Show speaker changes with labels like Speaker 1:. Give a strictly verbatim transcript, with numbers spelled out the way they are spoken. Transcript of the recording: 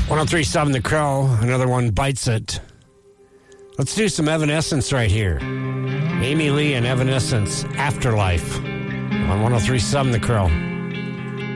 Speaker 1: one oh three point seven The Crow, another one bites it. Let's do some Evanescence right here. Amy Lee and Evanescence, Afterlife, on one oh three point seven The Crow.